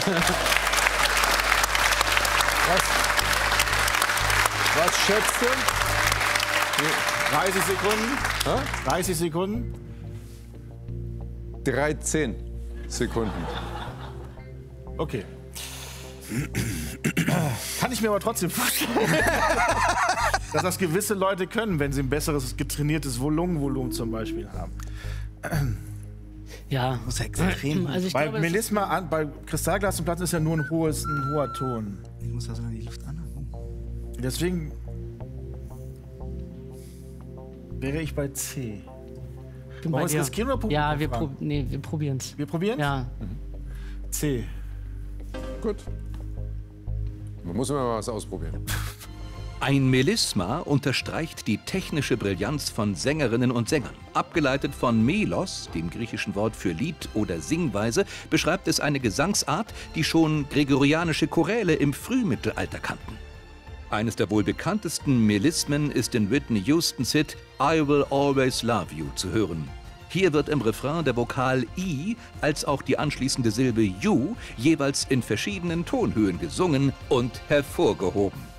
Was schätzt du? 30 Sekunden. 30 Sekunden. 13 Sekunden. Okay. Kann ich mir aber trotzdem vorstellen, dass das gewisse Leute können, wenn sie ein besseres getrainiertes Lungenvolumen zum Beispiel haben. Ja. Das ist extrem. Also ich Bei glaube, Melisma, bei Kristallglas und Platten ist ja nur ein hoher Ton. Ich muss also die Luft anhalten. Deswegen wäre ich bei C. bin Wollen wir bei es dir. riskieren oder probieren? Ja, wir probieren es. Wir probieren? Ja. C. Gut. Man muss immer mal was ausprobieren. Ein Melisma unterstreicht die technische Brillanz von Sängerinnen und Sängern. Abgeleitet von Melos, dem griechischen Wort für Lied oder Singweise, beschreibt es eine Gesangsart, die schon gregorianische Choräle im Frühmittelalter kannten. Eines der wohl bekanntesten Melismen ist in Whitney Houstons Hit I Will Always Love You zu hören. Hier wird im Refrain der Vokal I als auch die anschließende Silbe You jeweils in verschiedenen Tonhöhen gesungen und hervorgehoben.